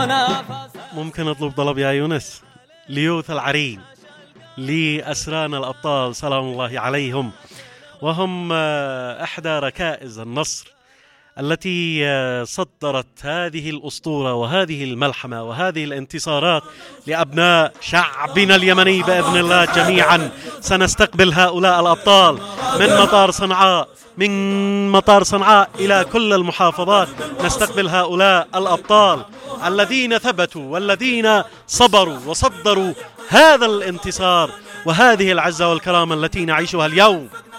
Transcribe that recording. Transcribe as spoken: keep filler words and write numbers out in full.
ممكن أطلب طلب يا يونس؟ ليوث العرين، لأسرانا الأبطال سلام الله عليهم، وهم إحدى ركائز النصر التي صدرت هذه الأسطورة وهذه الملحمة وهذه الانتصارات لأبناء شعبنا اليمني. بإذن الله جميعا سنستقبل هؤلاء الأبطال من مطار صنعاء، من مطار صنعاء إلى كل المحافظات. نستقبل هؤلاء الأبطال الذين ثبتوا والذين صبروا وصدروا هذا الانتصار وهذه العزة والكرامة التي نعيشها اليوم.